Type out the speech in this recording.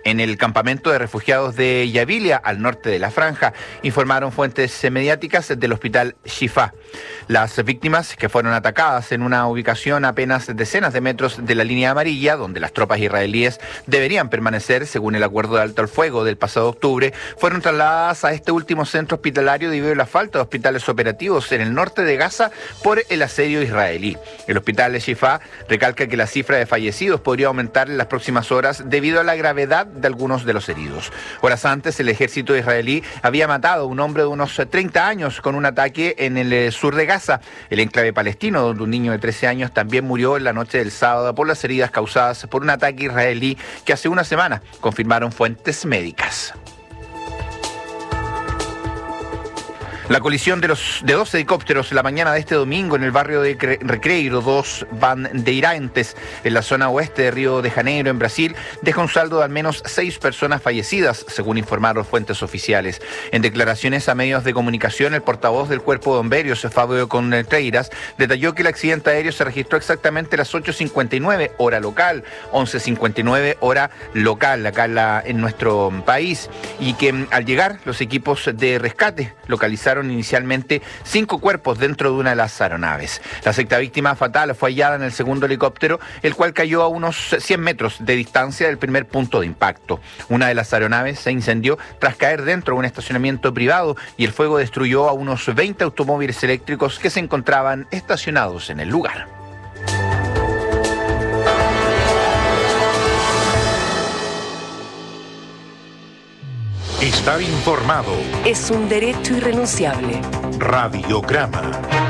en el campamento de refugiados de Yavilla, al norte de la franja, informaron fuentes mediáticas del hospital Shifa. Las víctimas, que fueron atacadas en una ubicación a apenas decenas de metros de la línea amarilla, donde las tropas israelíes deberían permanecer según el acuerdo de alto al fuego del pasado octubre, fueron trasladadas a este último centro hospitalario debido a la falta de hospitales operativos en el norte de Gaza por el asedio israelí. El hospital Shifa recalca que la cifra de fallecidos podría aumentar en las próximas horas debido a la gravedad de algunos de los heridos. Horas antes, el ejército israelí había matado a un hombre de unos 30 años con un ataque en el sur de Gaza, el enclave palestino, donde un niño de 13 años también murió en la noche del sábado por las heridas causadas por un ataque israelí que hace una semana confirmaron fuentes médicas. La colisión de dos helicópteros la mañana de este domingo en el barrio de Recreiro dos Bandeirantes, en la zona oeste de Río de Janeiro, en Brasil, deja un saldo de al menos 6 personas fallecidas, según informaron fuentes oficiales. En declaraciones a medios de comunicación, el portavoz del Cuerpo de Bomberos, Fábio Contreiras, detalló que el accidente aéreo se registró exactamente a las 8:59 hora local, 11:59 hora local acá en nuestro país, y que al llegar los equipos de rescate localizaron inicialmente 5 cuerpos dentro de una de las aeronaves. La sexta víctima fatal fue hallada en el segundo helicóptero, el cual cayó a unos 100 metros de distancia del primer punto de impacto. Una de las aeronaves se incendió tras caer dentro de un estacionamiento privado y el fuego destruyó a unos 20 automóviles eléctricos que se encontraban estacionados en el lugar. Estar informado es un derecho irrenunciable. Radiograma.